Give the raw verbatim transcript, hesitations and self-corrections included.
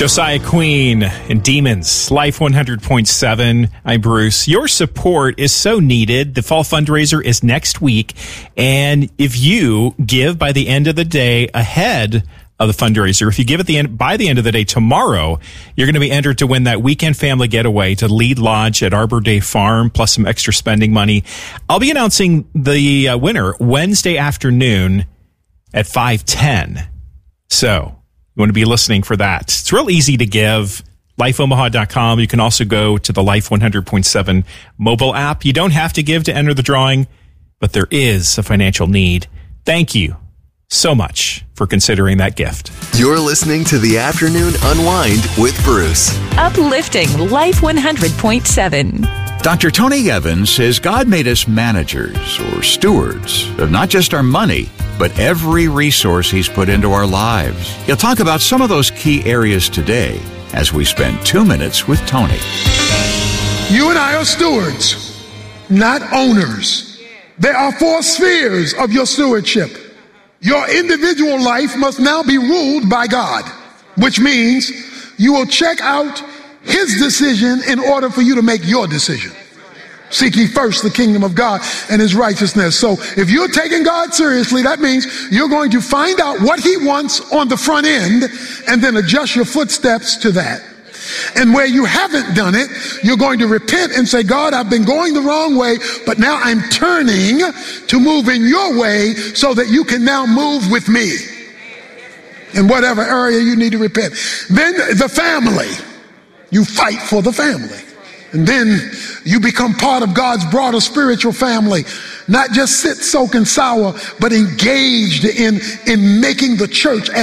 Josiah Queen and Demons, Life one hundred point seven. I'm Bruce. Your support is so needed. The fall fundraiser is next week. And if you give by the end of the day ahead of the fundraiser, if you give at the end by the end of the day tomorrow, you're going to be entered to win that weekend family getaway to Lead Lodge at Arbor Day Farm, plus some extra spending money. I'll be announcing the uh, winner Wednesday afternoon at five ten. So you want to be listening for that. It's real easy to give. life omaha dot com. You can also go to the Life one hundred point seven mobile app. You don't have to give to enter the drawing, but there is a financial need. Thank you so much for considering that gift. You're listening to the Afternoon Unwind with Bruce. Uplifting Life one hundred point seven. Doctor Tony Evans says God made us managers or stewards of not just our money, but every resource He's put into our lives. He'll talk about some of those key areas today as we spend two minutes with Tony. You and I are stewards, not owners. There are four spheres of your stewardship. Your individual life must now be ruled by God, which means you will check out His decision in order for you to make your decision. Seek ye first the kingdom of God and His righteousness. So if you're taking God seriously, that means you're going to find out what He wants on the front end and then adjust your footsteps to that. And where you haven't done it, you're going to repent and say, God, I've been going the wrong way, but now I'm turning to move in your way so that you can now move with me in whatever area you need to repent. Then the family. You fight for the family. And then you become part of God's broader spiritual family. Not just sit, soak, and sour, but engaged in, in making the church as